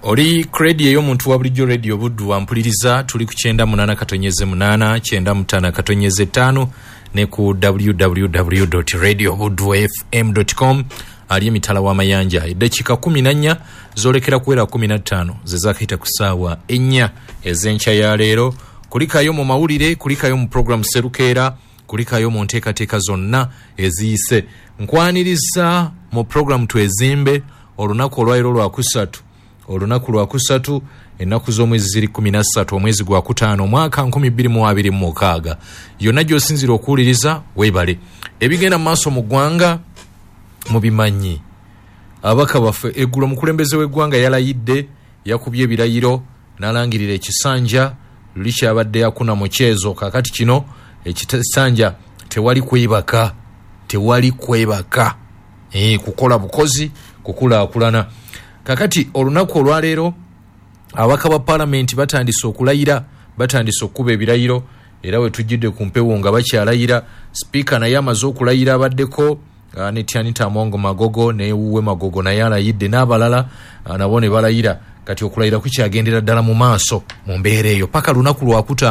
Oli kredi eyo muntu wa bulijjo radio Buddu wampuliriza tuli ku 98.8 95 ne ku www.radiobuddufm.com ali emitala wa mayanja edakika 14 zolekera kuwera 15 zezakayita ku ssaawa 4 ez'enkya ya leero kulikayo mu mawulire kulikayo mu program Serukeera kulikayo mu nteekateeka zonna eziyise nkwaniriza mu program Twezimbe olunaku olwaliro lwa kusatu ennaku z'omwezi ziri 13 omwezi gwa kutaano mwaka 2026 yonna gy'osinzira okuwuliriza weebale ebigenda mu maaso mu ggwanga mubimanyi abaka baffe eggulo omukulembeze w'eggwanga yalayidde yakubye ebirayiro n'alangirira ekisanja luli kyabadde yakuna mu kyezo kakati kino ekisanja tewali kwebaka kukola bukozi kukulaakulana kakati olunaku olwaleero abaka ba parliament batandise okulayira batandise okuba ebirayiro era we tujjidde ku mpewo nga bakyalayira speaker naye amaze okulayira abaddeko ne Tianita Mongo Magogo ne Uwe Magogo naye alayidde n'abalala nabo ne balayira kati okulayira kukyagendera ddala mu maaso mu mbeera eyo paka lunaku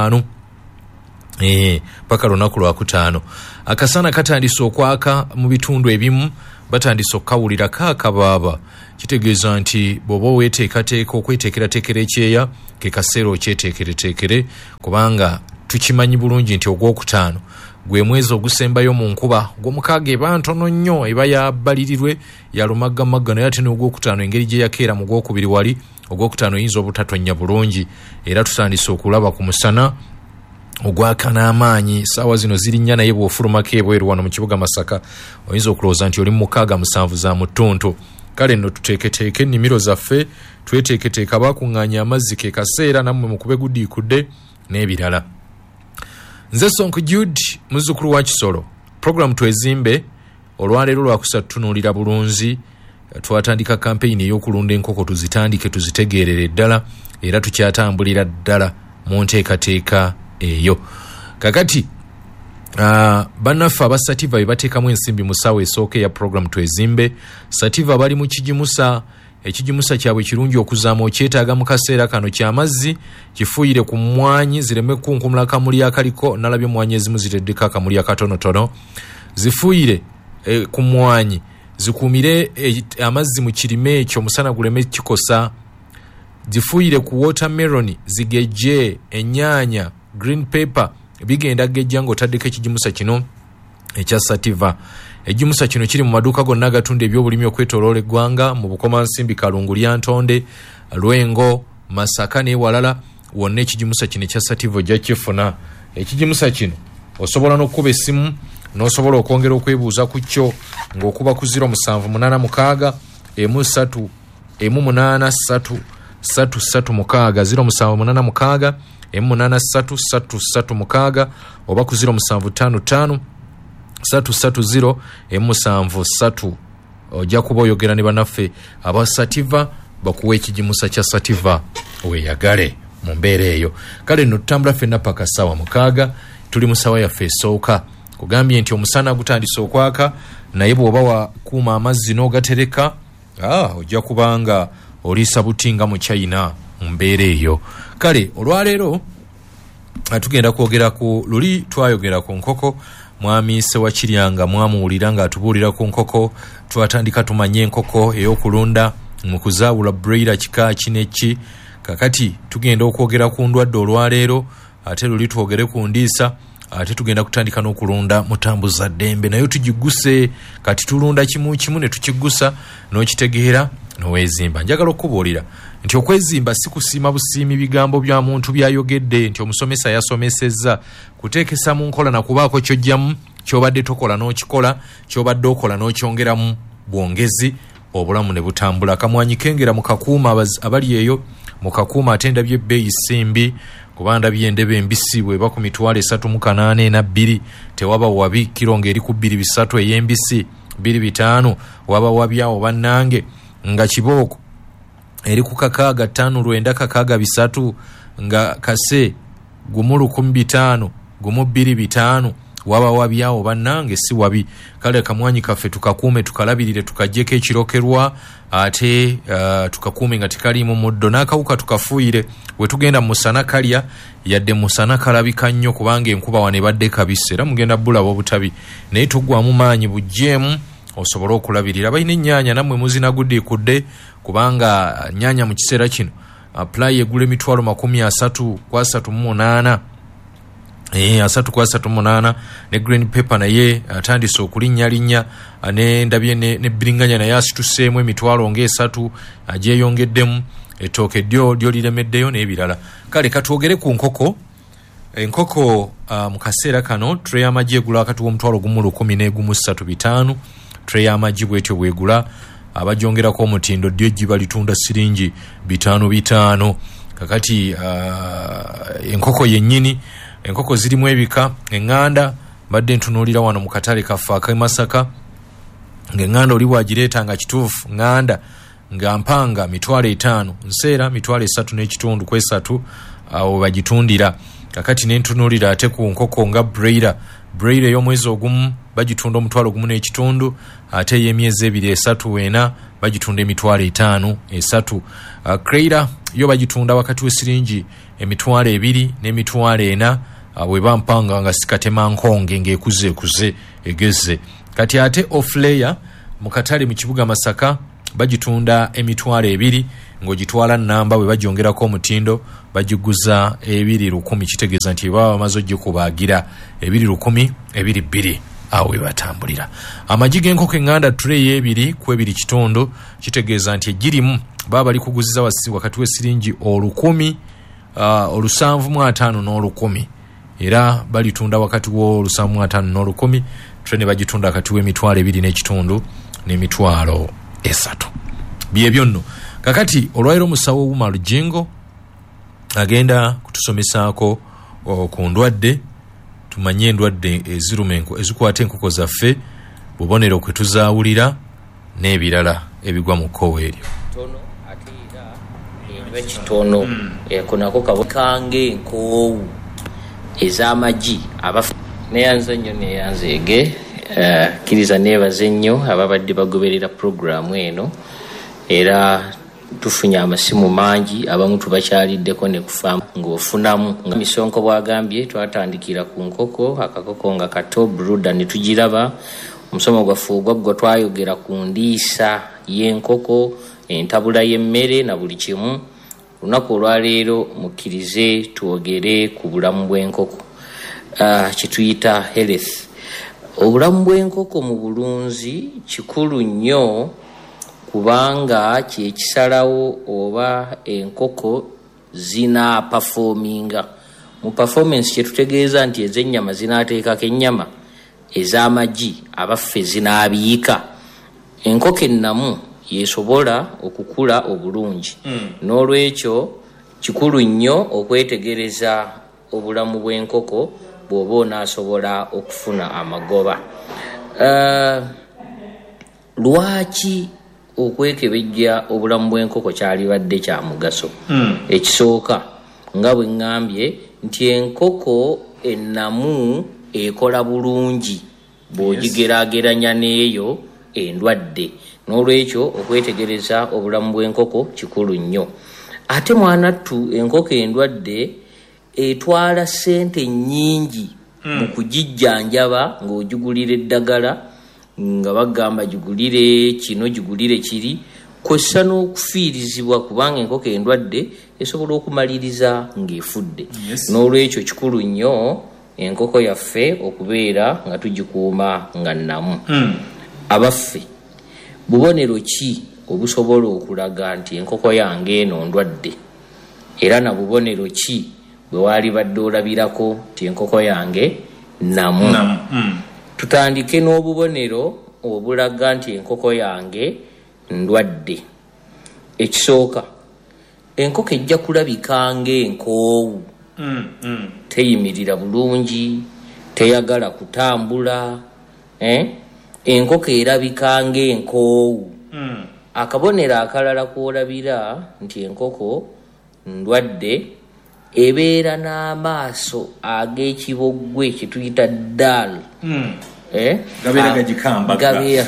lwa kutaano akasana katandise okwaka mu bitundu ebimu batandise okukawulira kaakabaaba kitegeeza nti bw'oba weeteekateeka okweteekerateekera ekyeya ke kaseera okyeteekereteekere kubanga tukimanyi bulungi nti ogwokutaano gwe mwezi ogusembayo mu nkuba gw'omukaaga eba ntono nnyo eba yabbalirirwe yalumaggamagga naye ate n'ogwokutaano engeri gye yakeera mu gwokubiri wali ogwokutaano oyinza obutatonya bulungi era tutandise okulaba ku musana ogwaka n'amaanyi saawa zino ziri nnya naye bw'ofulumako ebweru wano mu kibuga Masaka oyinza okulowooza nti oli mu 67 za mu ttuntu kale nno tuteeketeeke ennimiro zaffe tweteeketeeka bakuŋŋaanya amazzi ke kaseera nammwe mukube gudiikudde n'ebirala nze Sonko Jude muzzukulu wa Kisolo program Twezimbe olwaleero lwakusatu tunuulira bulunzi twatandika kampeyini ey'okulunda enkoko tuzitegeerere ddala era tukyatambulira ddala mu nteekateeka eyo kakati bannaffe aba Sativa bebateekamu ensimbi mu ssaawa esooka ya program Twezimbe Sativa bali mu ekigimusa kyabwe kirungi okuzaama okyetaaga mu kaseera kano ky'amazzi kifuuyire ku mmwanyi zireme kunkumula akamuli akaliko nalabye mmwanyi ezimu ziteddeko akamuli akatonotono zifuuyire ku mmwanyi zikuumire amazzi mu kirime ekyo omusana guleme kikosa zifuuyire ku watermelon zigejje ennyaanya green paper bigenda gejja ng'otaddeko ekigimusa kino ekya Sativa ekigimusa kino kiri mu maduuka gonna agatunda ebyobulimi okwetooloola eggwanga mu Bukomansimbi Kalungu Lyantonde Lwengo Masaka n'ewalala wonna ekigimusa kino ekya Sativa ojja kifuna ekigimusa kino osobola n'okukuba essimu n'osobola okwongera okwebuuza ku kyo ng'okuba ku 0786 13 183 0786 M83 oba ku 0755 330 M73 ojja kuba oyogera ne bannaffe aba Sativa bakuwa ekigimusa kya Sativa weeyagale mu mbeera eyo kale nno tutambula ffenna paka ssaawa 6 tuli mu ssaawa yaffe esooka kugambye nti omusana gutandise okwaka naye bw'oba wakuuma amazzi n'ogatereka ojja kubanga oliisa butinga mu China mu mbeera eyo kale olwaleero tugenda kwogera ku luli twayogera ku nkoko mwami Sewa Kiryanga mwamuwulira nga atubuulira ku nkoko twatandika tumanye enkoko ey'okulunda mu kuzaawula broiler kika kineki kakati tugenda okwogera ku ndwadde olwaleero ate luli twogere ku ndiisa ate tugenda kutandika n'okulunda mutambuza ddembe nayo tugiguse kati tulunda kimu ne tukigusa n'okitegeera n'oweezimba njagala okubuulira nti okwezimba si kusiima busiimi bigambo bya muntu byayogedde nti omusomesa yasomesezza kuteekesa mu nkola na kubaako kyojjamu kyobadde tokola n'okikola kyobadde okola n'okyongeramu bwongezi obulamu ne butambula kamwanyi kengera mu kakuuma abali eyo mu kakuuma ate ndabye ebbeeyi simbi kuba ndabye endebe embisi bweba ku 382 tewaba wabi kiro ng'eri ku 23 ey'embisi 25 waba wabyawo bannange nga kibooko eri ku kakaaga 5 nga kase gumu 15 gumu 25 waba wabyawo bannange si wabi kale kamwanyi kaffe tukakuume tukalabirire tukajjeko ekirokerwa ate tukakuume nga tikaliimu muddo n'akawuka tukafuuyire we tugenda musana kalya yadde musana kalabika nnyo kubanga enkuba wano ebadde kabise era mugenda bulaba obutabi naye tuggwamu maanyi bujjeemu osobola okulabirira balina ennyaanya nammwe muzinaguddiikudde kubanga nnyaanya mu kiseera kino apply egula emitwalo 30 38 ne green paper naye atandise okulinnya ne ndabye ne biringanya naye asituseemu emitwalo nga3 agyeyongeddemu ettooke ddyo liremeddeyo n'ebirala kale katwogere ku nkoko enkoko mu kaseera kano tray y'amagi egula wakati w'omutwalo gumu 1,135 tray y'amagi bwetyo bwegula abajongerako omutindo ddyo ejjiba litunda siringi 5 kakati enkoko yennyini enkoko zirimu ebika eŋŋanda badde ntunuulira wano mu katale kaffe ak'e Masaka ng'eŋŋanda oli bwagireeta nga kituufu ŋŋanda nga mpanga 5,000 nseera 3.5 kwesatu awo bagitundira kakati nentunuulira ate ku nkoko nga broiler ey'omwezi ogumu bagitunda 1.5 ate ey'emyezi 2-3 bagitunda 5,000 Creator yo bagitunda wakati w'esiringi 2,000 ne 4,000 bwe bampanga nga sikatema nkonge ng'ekuze egeze kati ate off-layer mu katale mu kibuga Masaka bagitunda 2,000 ng'ogitwala namba bwe bajongerako omutindo bagiguza 2,100 kitegeeza nti baba bamaze ogikubaagira 2,100 2,200 awo we batambulira amagi g'enkoko eŋŋanda tray 2.2 kitegeeza nti egirimu baba bali kuguziza wakati w'esiringi 1,000 750 n'olukumi era balitunda wakati w'750 n'olukumi tray ne bagitunda wakati w'2.2 n'emitwalo 3 byebyo nno kakati olwairo musawo Wuma Lujengo agenda kutusomesaako ku ndwadde tumanye endwadde ezirumenko ezikwata enkoko zaffe bubonero kwe tuzaawulira n'ebirala ebigwa mu kkowe eryo tono ate era ekitono kunako kabukange enkoowu ez'amagi abafu neyanze nnyo neyanzeege kiriza neebaze nnyo ababadde bagoberera puroguramu eno era tufunye amasimu mangi abamu tubakyaliddeko ne kufaamu ng'ofunamu nga misonko bwagambye twatandikira ku nkoko akakoko nga kato bruda ne tugiraba omusomo gwaffe ogwaggwa twayogera ku ndiisa y'enkoko entabula y'emmere na buli kimu lunaku olwaleero mukkirize twogere ku bulamu bw'enkoko kituyita health obulamu bw'enkoko mu bulunzi kikulu nnyo kubanga kyekisalawo oba enkoko zina performinga mu performance kyetutegeeza nti ez'ennyama zinaateekako ennyama ez'amagi abaffe zinaabiika enkoko ennamu yesobola okukula obulungi n'olwekyo kikulu nnyo okwetegereza obulamu bw'enkoko bw'oba onaasobola okufuna amagoba lwaki okwekebejja obulamu bw'enkoko kyalibadde kya mugaso ekisooka nga bwe ŋŋambye nti enkoko ennamu ekola bulungi bw'ogigeraageranya n'eyo endwadde n'olwekyo okwetegereza obulamu bw'enkoko kikulu nnyo ate mwanattu enkoko endwadde etwala ssente nnyingi mu kugijjanjaba ng'ogigulira eddagala nga bagamba gigulire kino gigulire kiri kwessa n'okufiirizibwa kubanga enkoko endwadde esobola okumaliriza ng'efudde n'olwekyo kikulu nnyo enkoko yaffe okubeera nga tugikuuma nga nnamu abaffe bubonero ki obusobola okulaga nti enkoko yange eno ndwadde era na bubonero ki bwe waali badde olabirako nti enkoko yange nnamu tutandike n'obubonero obulaga nti enkoko yange ndwadde ekisooka enkoko ejja kulabika ng'enkoowu teyimirira bulungi teyagala kutambula enkoko erabika ng'enkoowu akabonero akalala kwolabira nti enkoko ndwadde ebeera n'amaaso ag'ekibogwe kye tuyita ddaal gabeera gagikambaga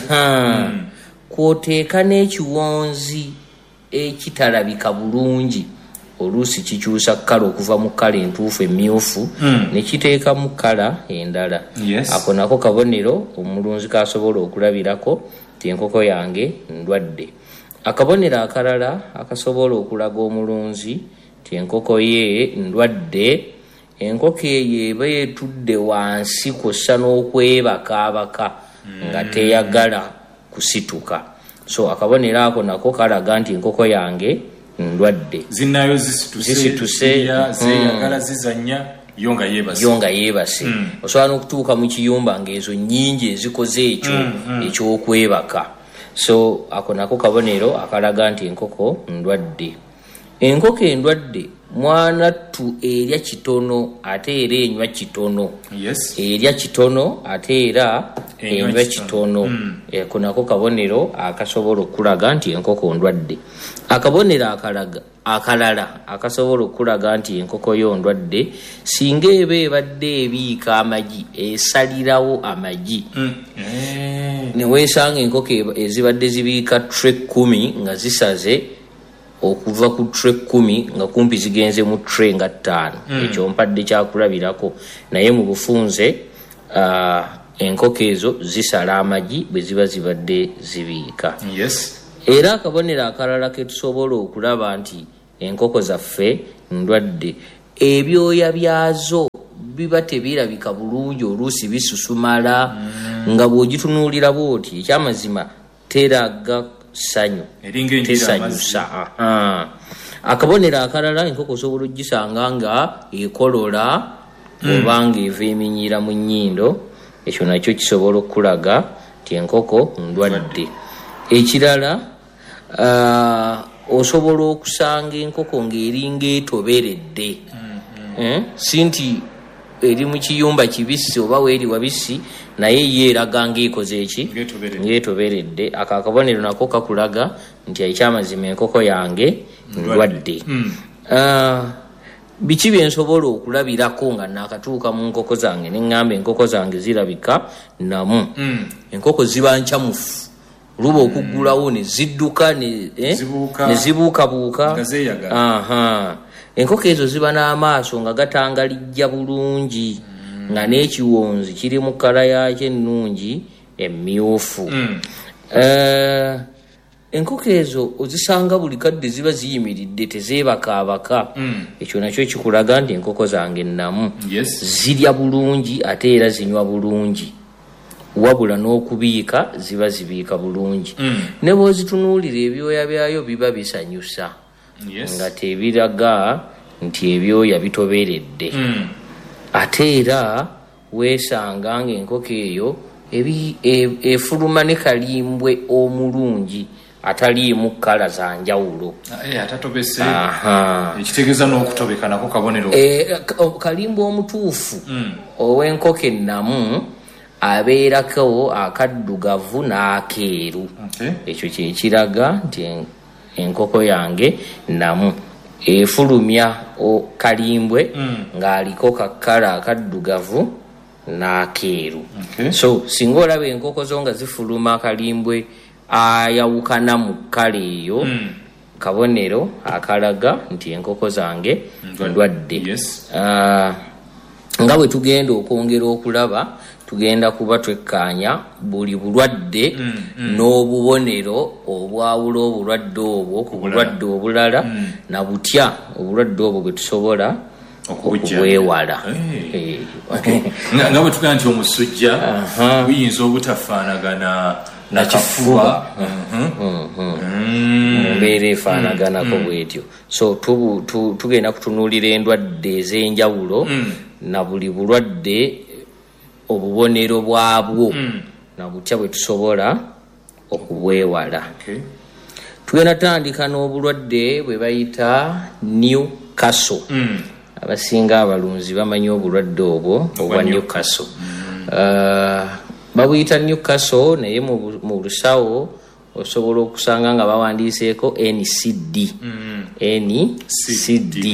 kwoteeka n'ekiwonzi ekitalabika bulungi oluusi kikyusa kkala okuva mu kkala entuufu emmyufu ne kiteeka mu kkala endala. Ako nako kabonero omulunzi kasobola okulabirako ti enkoko yange ndwadde. Akabonero akalala akasobola okulaga omulunzi ti enkoko ye ndwadde, enkoko eyo eba etudde wansi kw'ossa n'okwebakaabaka nga teyagala kusituka. So akabonero ako nako kalaga nti enkoko yange ndwadde. Zinayo zisituse zeyagala zizanya yo nga yeebase. Osobola n'okutuuka mu kiyumba ng'ezo nnyingi ezikoze ekyo ekyokwebaka. So ako nako kabonero akalaga nti enkoko ndwadde. Enkoko endwadde mwanattu erya kitono ate era enywa kitono. Erya kitono ate era enywa kitono. Ako nako kabonero akasobola okulaga nti enkoko ndwadde. Akabonero akalala akasobola okulaga nti enkoko yo ndwadde singa eba ebadde ebiika amagi esalirawo amagi. Neweesanga enkoko ezibadde zibiika tray 10 nga zisaze okuva ku tray 10 nga kumpi zigenze mu tray nga 5. Ekyo mpadde kyakulabirako. Naye mu bufunze enkoko ezo zisala amagi bwe ziba zibadde zibiika. Era akabonero akalala ke tusobola okulaba nti enkoko zaffe ndwadde, ebyoya byazo biba tebirabika bulungi oluusi bisusumala nga bw'ogitunuulira bw'oti ekyamazima teraga ssanyu tesanyusa. Akabonero akalala enkoko osobola ogisanga nga ekolola oba nga eva eminyira mu nnyindo. Ekyo nakyo kisobola okulaga nti enkoko ndwadde. Ekirala osobola okusanga enkoko ng'eringa etoberedde. Si nti eri mu kiyumba kibisi oba weeri wabisi naye ye eraga ng'ekoze eki ng'etoberedde. Ako akabonero nako kakulaga nti ekyamazima enkoko yange ndwadde. Biki bye nsobola okulabirako nga naakatuuka mu nkoko zange ne ŋŋamba enkoko zange zirabika namu? Enkoko ziba nkyamufu, luba okuggulawo ne zidduka ne zibuukabuuka. Enkoko ezo ziba n'amaaso nga gatangalijja bulungi nga n'ekiwonzi kiri mu kkala yakyo ennungi emmyufu. Enkoko ezo ozisanga buli kadde ziba ziyimiridde tezeebakaabaka. Ekyo nakyo kikulaga nti enkoko zange nnamu. Zirya bulungi ate era zinywa bulungi, wabula n'okubiika ziba zibiika bulungi. Ne bw'ozitunuulira ebyoya byayo biba bisanyusa nga tebiraga nti ebyoya bitoberedde. Ate era weesanga ng'enkoko eyo efuluma ne kalimbwe omulungi ataliimu kkala za njawulo. Atatobese ekitegeeza n'okutobeka nako kabonero. Kalimbwe omutuufu ow'enkoko ennamu abeerako akaddugavu n'akeeru. Ekyo kyekiraga nti enkoko yange nnamu. Efulumya kalimbwe ng'aliko kakkala akaddugavu n'akeeru. So singa olaba enkoko zo nga zifuluma kalimbwe ayawukana mu kkala eyo, kabonero akalaga nti enkoko zange ndwadde. Nga bwe tugenda okwongera okulaba, tugenda kuba twekkaanya buli bulwadde n'obubonero obwawula obulwadde obwo ku bulwadde obulala na butya obulwadde obwo bwe tusobola okubwewala. Nga bwe tugenda nti omusujja buyinza obutafaanagana na kifuba mbeera efaanaganako bwetyo. So tugenda kutunuulira endwadde ez'enjawulo na buli bulwadde obubonero bwabwo na butya bwe tusobola okubwewala. Tugenda tandika n'obulwadde bwe bayita Newcastle. Abasinga abalunzi bamanyi obulwadde obwo obwa Newcastle. Babuyita Newcastle naye mu lusawo osobola okusanga nga bawandiiseeko NCD. NCD.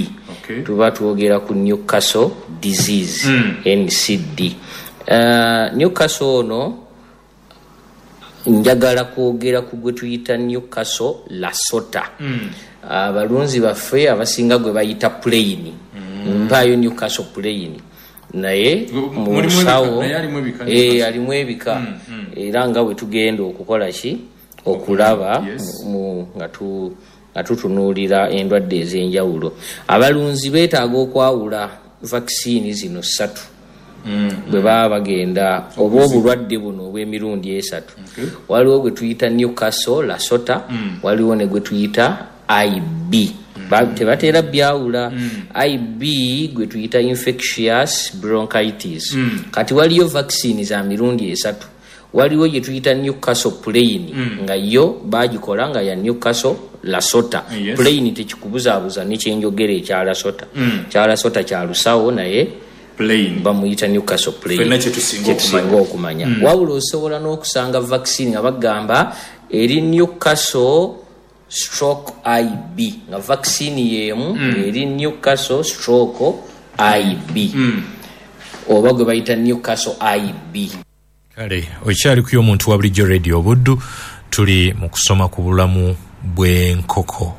tuba twogera ku Newcastle disease NCD. Newcastle ono njagala kwogera ku gwe tuyita Newcastle lasota. Abalunzi baffe abasinga gwe bayita plain. Mpayo Newcastle plain. Naye mu lusawo alimu ebika era nga bwe tugenda okukola ki okulaba nga tutunuulira endwadde ez'enjawulo. Abalunzi beetaaga okwawula vaccine zino 3 bwe baba bagenda oba obulwadde buno obw'emirundi 3. Waliwo gwe tuyita Newcastle lasota, waliwo ne gwe tuyita IB. Tebateera byawula. IB gwe tuyita infectious bronchitis. Kati waliyo vaccine za mirundi 3. Waliwo ye tuyita Newcastle plain nga yo bagikola nga ya Newcastle lasota. Plain tekikubuzaabuza n'ekyenjogera ekya lasota. Kya lasota kya lusawo naye plain bamuyita Newcastle plain. Fenna kyetusinga okumanya. Wabula osobola n'okusanga vaccine nga bagamba eri Newcastle stroke IB nga vaccine yemu eri Newcastle stroke IB oba gwe bayita Newcastle IB. Kale okyali kuyo omuntu wa bulijjo radio Buddu, tuli mu kusoma ku bulamu bw'enkoko.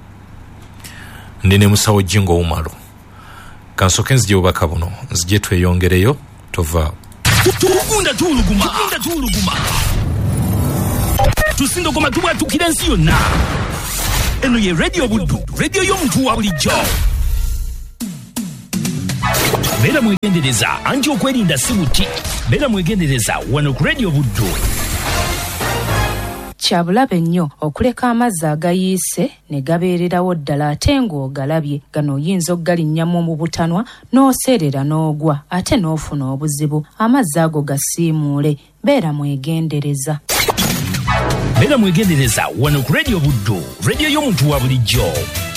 Ndine musawo Jingo Umalo kansoke nzije obubaka buno nzije tweyongereyo tova tukunda tuluguma tusindo koma tubwa tukira nsi yonna. Eno ye radio Buddu, radio y'omuntu wa bulijjo. Bera mwegendereza anti okwerinda si buti. Bera mwegendereza wano ku radio Buddu. Kyabulabe nnyo okuleka amazzi agayiise ne gabeererawo ddala ate ng'ogalabye. Gano oyinza okugalinnyamu mu butanwa n'oseerera n'ogwa ate n'ofuna obuzibu. Amazzi ago gasiimuule. Beera mwegendereza. Bera mwegendereza wano ku radio Buddu, radio y'omuntu wa bulijjo.